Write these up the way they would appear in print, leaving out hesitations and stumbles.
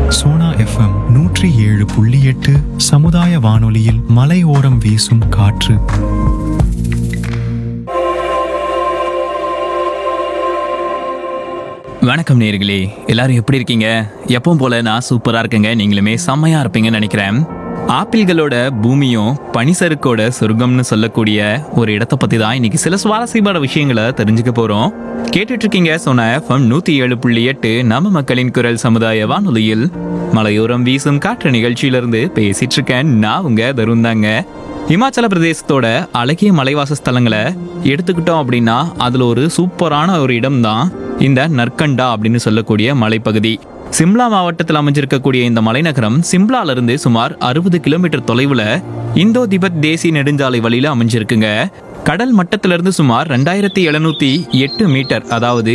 Sona FM 107.8 சமுதாய வானொலியில் மலையோரம் வீசும் காற்று. வணக்கம் நேயர்களே, எல்லாரும் எப்படி இருக்கீங்க? எப்பவும் போல நான் சூப்பரா இருக்கேங்க. நீங்களுமே செம்மையா இருப்பீங்கன்னு நினைக்கிறேன். ஆப்பிள்களோட பூமியும் பனிசறுக்கோட சொர்க்கம்னு சொல்லக்கூடிய ஒரு இடத்தை பத்தி தான் இன்னைக்கு சில சுவாரஸ்யமான விஷயங்களை தெரிஞ்சுக்க போறோம். கேட்டுட்டு இருக்கீங்க சோனா எஃப்எம் 107.8 நம்ம மக்களின் குரல் சமுதாய வானொலியில் மலையோரம் வீசும் காற்று நிகழ்ச்சியிலிருந்து பேசிட்டு இருக்கேன். நான் உங்க தருண் தாங்க. இமாச்சல பிரதேசத்தோட அழகிய மலைவாச ஸ்தலங்களை எடுத்துக்கிட்டோம் அப்படின்னா அதுல ஒரு சூப்பரான ஒரு இடம் தான் இந்த நர்கண்டா அப்படின்னு சொல்லக்கூடிய மலைப்பகுதி. சிம்லா மாவட்டத்தில் அமைஞ்சிருக்கக்கூடிய இந்த மலைநகரம் சிம்லால இருந்து சுமார் 60 கிலோமீட்டர் தொலைவுல இந்தோ திபெத் தேசிய நெடுஞ்சாலை வழியில அமைஞ்சிருக்குங்க. கடல் மட்டத்திலிருந்து சுமார் 2708 மீட்டர், அதாவது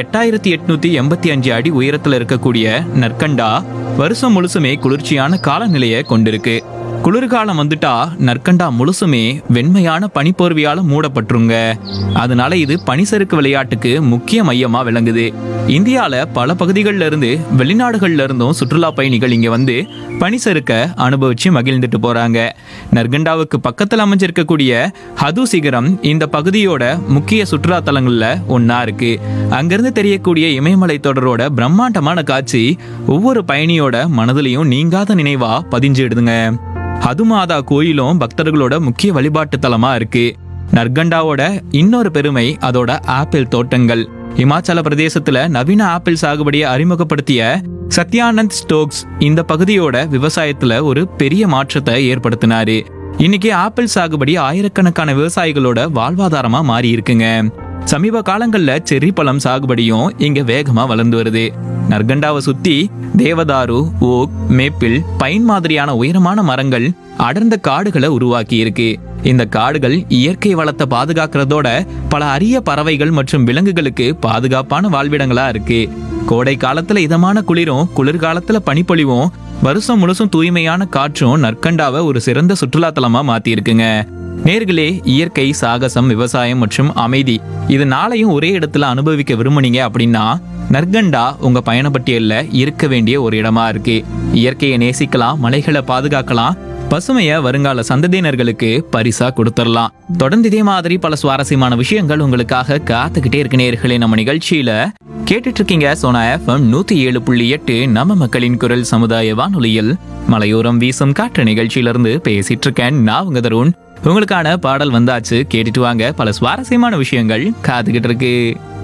8885 அடி உயரத்துல இருக்கக்கூடிய நர்கண்டா வருஷம் முழுசுமே குளிர்ச்சியான காலநிலையை கொண்டிருக்கு. குளிர்காலம் வந்துட்டா நர்கண்டா முழுசுமே வெண்மையான பனிப்போர்வையால மூடப்பட்டுருங்க. அதனால இது பனிசறுக்கு விளையாட்டுக்கு முக்கிய மையமா விளங்குது. இந்தியால பல பகுதிகளில் இருந்து வெளிநாடுகள்ல இருந்தும் சுற்றுலா பயணிகள் இங்க வந்து பனிசறுக்க அனுபவிச்சு மகிழ்ந்துட்டு போறாங்க. நர்கண்டாவுக்கு பக்கத்தில் அமைஞ்சிருக்கக்கூடிய ஹது சிகரம் இந்த பகுதியோட முக்கிய சுற்றுலா தலங்கள்ல ஒன்னா இருக்கு. அங்கிருந்து தெரியக்கூடிய இமயமலை தொடரோட பிரம்மாண்டமான காட்சி ஒவ்வொரு பயணியோட மனதிலையும் நீங்காத நினைவா பதிஞ்சிடுதுங்க. ஹதுமாதா கோயிலும் பக்தர்களோட முக்கிய வழிபாட்டு தலமா இருக்கு. நர்கண்டாவோட இன்னொரு பெருமை அதோட ஆப்பிள் தோட்டங்கள். இமாச்சல பிரதேசத்துல நவீன ஆப்பிள் சாகுபடியை அறிமுகப்படுத்திய சத்யானந்த் ஸ்டோக்ஸ் இந்த பகுதியோட விவசாயத்துல ஒரு பெரிய மாற்றத்தை ஏற்படுத்தினாரு. இன்னைக்கு ஆப்பிள் சாகுபடி ஆயிரக்கணக்கான விவசாயிகளோட வாழ்வாதாரமா மாறி இருக்குங்க. சமீப காலங்கள்ல செர்ரி பழம் சாகுபடியும் இங்க வேகமா வளர்ந்து வருது. நர்கண்டாவை சுத்தி தேவதாரு, ஓக், மேப்பிள், பைன் மாதிரியான உயரமான மரங்கள் அடர்ந்த காடுகளை உருவாக்கி இருக்கு. இந்த காடுகள் இயற்கை வளத்தை பாதுகாக்கிறதோட பல அரிய பறவைகள் மற்றும் விலங்குகளுக்கு பாதுகாப்பான வாழ்விடங்களா இருக்கு. கோடை காலத்துல இதமான குளிரும் குளிர்காலத்துல பனிப்பொழிவும் வருஷம் முழுசும் தூய்மையான காற்றும் நர்கண்டாவை ஒரு சிறந்த சுற்றுலா தலமா மாத்தி இருக்குங்க. நேர்களே, இயற்கை, சாகசம், விவசாயம் மற்றும் அமைதி இது நாளையும் ஒரே இடத்துல அனுபவிக்க விரும்புனீங்க அப்படின்னா நர்கண்டா உங்க பயணப்பட்டியல்ல இருக்க வேண்டிய ஒரு இடமா இருக்கு. இயற்கையை நேசிக்கலாம், மலைகளை பாதுகாக்கலாம், பசுமைய வருங்கால சந்ததியினர்களுக்கு பரிசா கொடுத்துடலாம். தொடர்ந்து இதே மாதிரி பல சுவாரஸ்யமான விஷயங்கள் உங்களுக்காக காத்துக்கிட்டே இருக்கு நேர்களே. நம்ம நிகழ்ச்சியில கேட்டுட்டு இருக்கீங்க சோனா எஃப்எம் 107.8 நம்ம மக்களின் குரல் சமுதாய வானொலியில் மலையோரம் வீசும் காற்று நிகழ்ச்சியிலிருந்து பேசிட்டு இருக்கேன். நான் உங்க தருண். உங்களுக்கான பாடல் வந்தாச்சு, கேட்டுட்டு வாங்க. பல சுவாரஸ்யமான விஷயங்கள் காத்துக்கிட்டு இருக்கு.